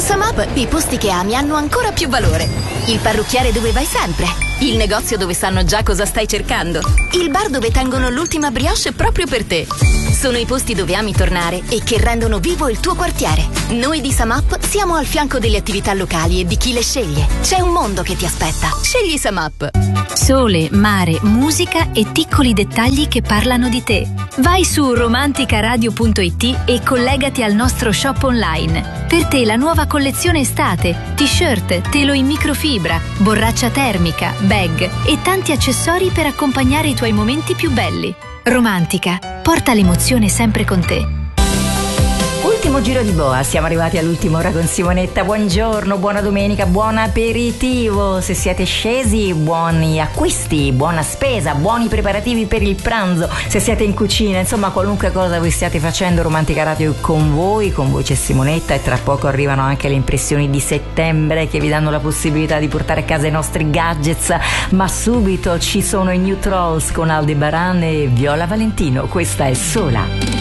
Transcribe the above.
SumUp i posti che ami hanno ancora più valore. Il parrucchiere dove vai sempre. Il negozio dove sanno già cosa stai cercando. Il bar dove tengono l'ultima brioche proprio per te. Sono i posti dove ami tornare e che rendono vivo il tuo quartiere. Noi di SumUp siamo al fianco delle attività locali e di chi le sceglie. C'è un mondo che ti aspetta. Scegli SumUp. Sole, mare, musica e piccoli dettagli che parlano di te. Vai su romanticaradio.it e collegati al nostro shop online. Per te la nuova collezione estate, t-shirt, telo in microfibra, borraccia termica, bag e tanti accessori per accompagnare i tuoi momenti più belli. Romantica, porta l'emozione sempre con te. Ultimo giro di boa, siamo arrivati all'ultima ora con Simonetta. Buongiorno, buona domenica, buon aperitivo. Se siete scesi, buoni acquisti, buona spesa, buoni preparativi per il pranzo. Se siete in cucina, insomma qualunque cosa voi stiate facendo, Romantica Radio con voi c'è Simonetta e tra poco arrivano anche le impressioni di settembre che vi danno la possibilità di portare a casa i nostri gadgets, ma subito ci sono i New Trolls con Aldebaran e Viola Valentino. Questa è Sola.